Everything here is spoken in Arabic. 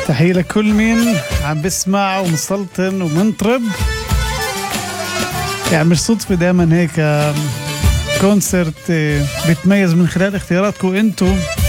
تحية لكل مين عم بسمع ومسلطن ومنطرب. يعني مش صدفة دائما هيك كونسرت بيتميز من خلال اختياراتكم انتو